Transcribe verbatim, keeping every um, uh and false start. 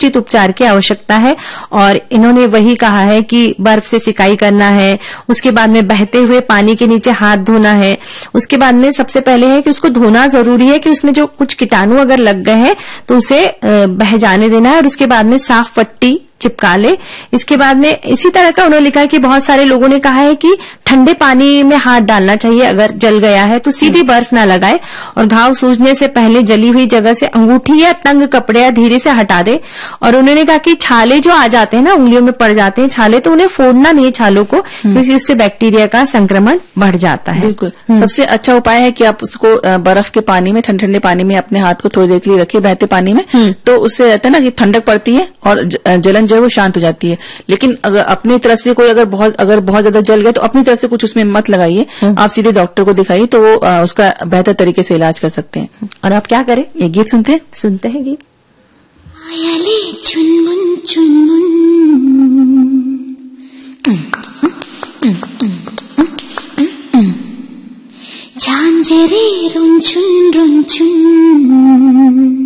समुचित उपचार की आवश्यकता है। और इन्होंने वही कहा है कि बर्फ से सिकाई करना है, उसके बाद में बहते हुए पानी के नीचे हाथ धोना है, उसके बाद में सबसे पहले है कि उसको धोना जरूरी है कि उसमें जो कुछ कीटाणु अगर लग गए हैं तो उसे बह जाने देना है और उसके बाद में साफ पट्टी चिपका ले। इसके बाद में इसी तरह का उन्होंने लिखा है कि बहुत सारे लोगों ने कहा है कि ठंडे पानी में हाथ डालना चाहिए, अगर जल गया है तो सीधी बर्फ ना लगाए और घाव सूजने से पहले जली हुई जगह से अंगूठी या तंग कपड़े या धीरे से हटा दे। और उन्होंने कहा कि छाले जो आ जाते हैं ना, उंगलियों में पड़ जाते हैं छाले, तो उन्हें फोड़ना नहीं है छालों को, क्योंकि उससे बैक्टीरिया का संक्रमण बढ़ जाता है। बिल्कुल, सबसे अच्छा उपाय है कि आप उसको बर्फ के पानी में, ठंडे ठंडे पानी में अपने हाथ को थोड़ी देर के लिए रखिए, बहते पानी में, तो उससे रहता है ना कि ठंडक पड़ती है और जलन जो है वो शांत हो जाती है। लेकिन अगर अपनी तरफ से कोई अगर बहुत अगर बहुत ज्यादा जल गया तो अपनी तरफ से कुछ उसमें मत लगाइए, आप सीधे डॉक्टर को दिखाइए तो वो आ, उसका बेहतर तरीके से इलाज कर सकते हैं। और आप क्या करें, ये गीत सुनते हैं सुनते हैं गीत। आयाले चुनमुन चुनमुन झांझरे रुंचुन रुंचुन